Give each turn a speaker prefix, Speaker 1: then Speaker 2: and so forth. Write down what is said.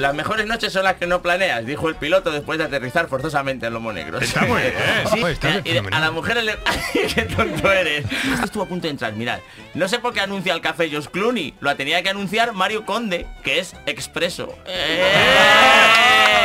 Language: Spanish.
Speaker 1: las mejores noches son las que no planeas, dijo el piloto después de aterrizar forzosamente en Lomo Negro.
Speaker 2: Está muy bien.
Speaker 1: Sí,
Speaker 2: Está
Speaker 1: y a las mujeres le... ¡Qué tonto eres! Esto estuvo a punto de entrar, mirad. No sé por qué anuncia el café George Clooney. Lo tenía que anunciar Mario Conde, que es expreso.